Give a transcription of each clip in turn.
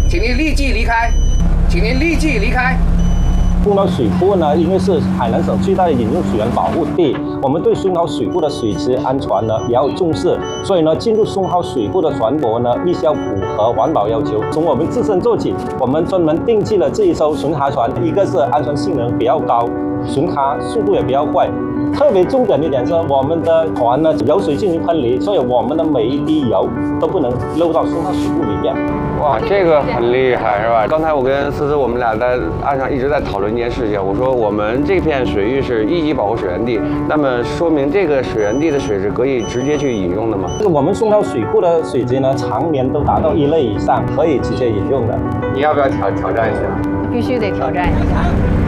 请您立即离开，请您立即离开。 松涛水库呢，因为是海南省最大的饮用水源保护地，我们对松涛水库的水质安全呢比较重视，所以呢，进入松涛水库的船舶呢，必须要符合环保要求。从我们自身做起，我们专门定制了这一艘巡查船，一个是安全性能比较高，巡查速度也比较快。特别重点一点是，我们的船呢油水进行分离，所以我们的每一滴油都不能漏到松涛水库里面。 哇，这个很厉害是吧？刚才我跟思思我们俩在岸上一直在讨论一件事情，我说我们这片水域是1级保护水源地，那么说明这个水源地的水是可以直接去饮用的吗？ 我们松涛水库的水质呢，常年都达到1类以上，可以直接饮用的。 你要不要挑战一下？ 必须得挑战一下。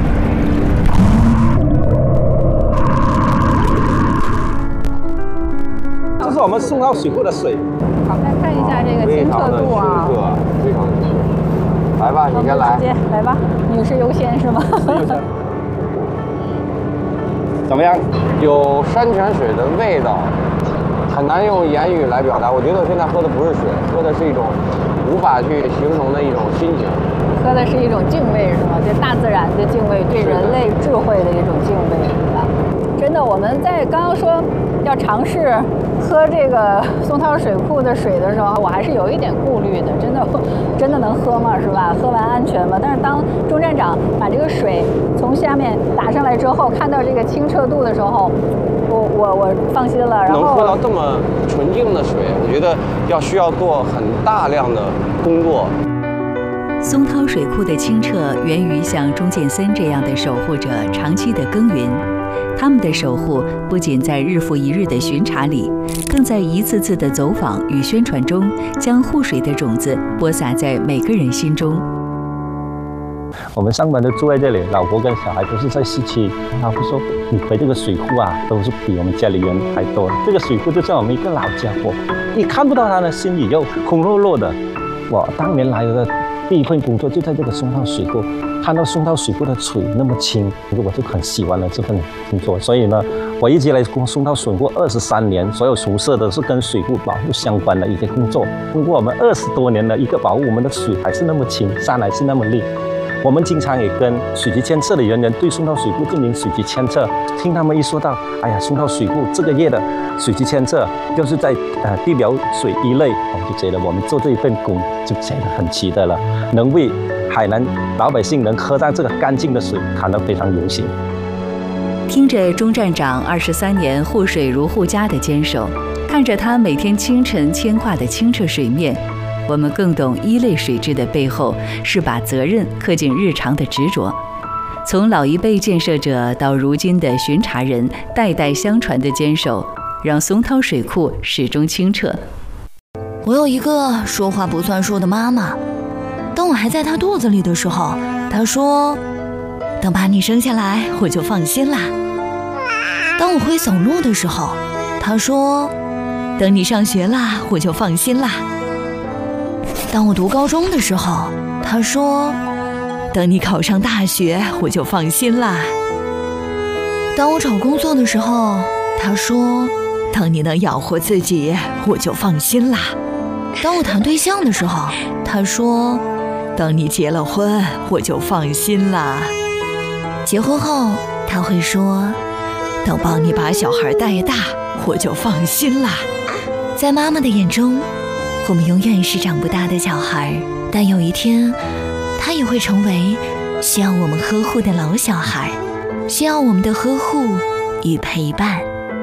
这是我们松涛水库的水。 好，看一下这个清澈度啊， 非常清澈。来吧，你先来。 直接来吧，女士优先是吗？ 怎么样？ 有山泉水的味道，很难用言语来表达。我觉得现在喝的不是水，喝的是一种无法去形容的一种心情。 喝的是一种敬畏是吗？对大自然的敬畏，对人类智慧的一种敬畏，是吧？真的，我们在刚刚说要尝试喝这个松涛水库的水的时候，我还是有一点顾虑的。真的能喝吗？是吧？喝完安全吗？但是当钟站长把这个水从下面打上来之后，看到这个清澈度的时候，我放心了。然后能喝到这么纯净的水，我觉得需要做很大量的工作。 松涛水库的清澈源于像钟建森这样的守护者长期的耕耘。他们的守护不仅在日复一日的巡查里，更在一次次的走访与宣传中，将护水的种子播撒在每个人心中。 我们上班都住在这里，老婆跟小孩都是在市区。老婆说：“你回这个水库啊，都是比我们家里人还多。这个水库就像我们一个老家伙，你看不到他的心里又空落落的。”我当年来的第一份工作就在这个松涛水库。看到松涛水库的水那么清，我就很喜欢了这份工作。所以呢，我一直来松涛水库23年，所有从事的是跟水库保护相关的一些工作。通过我们20多年的一个保护，我们的水还是那么清，山还是那么绿。我们经常也跟水局监测的人员对松涛水库进行水局监测，听他们一说到，哎呀，松涛水库这个月的水局监测就是在地表水1类，我们就觉得我们做这一份工就觉得很值得了，能为海南老百姓能喝到这个干净的水，感到非常荣幸。 听着钟站长23年护水如护家的坚守，看着他每天清晨牵挂的清澈水面，我们更懂1类水质的背后是把责任刻进日常的执着。从老一辈建设者到如今的巡查人，代代相传的坚守，让松涛水库始终清澈。 我有一个说话不算数的妈妈，当我还在她肚子里的时候，她说：“等把你生下来，我就放心啦。”当我会走路的时候，她说：“等你上学啦，我就放心啦。”当我读高中的时候，她说：“等你考上大学，我就放心啦。”当我找工作的时候，她说：“等你能养活自己，我就放心啦。”当我谈对象的时候，她说：“等你结了婚，我就放心啦。”结婚后，她会说：“等帮你把小孩带大，我就放心啦。”在妈妈的眼中，我们永远是长不大的小孩，但有一天，她也会成为需要我们呵护的老小孩，需要我们的呵护与陪伴。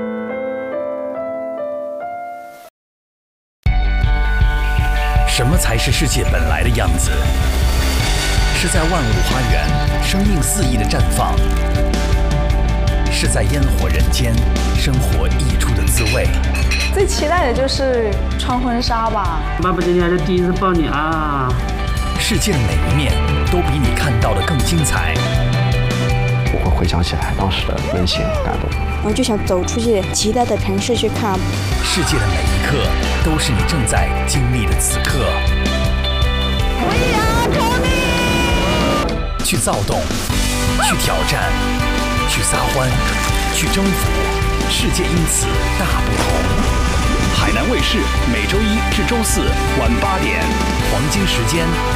什么才是世界本来的样子？是在万物花园生命肆意的绽放，是在烟火人间生活溢出的滋味。 最期待的就是穿婚纱吧。 爸爸今天还是第一次抱你啊！ 世界的每一面都比你看到的更精彩。 我会回想起来当时的温馨感动。 我就想走出去其他的城市去看。 世界的每一刻都是你正在经历的此刻。去躁动，去挑战，去撒欢，去征服，世界因此大不同。海南卫视每周1至周4晚8点，黄金时间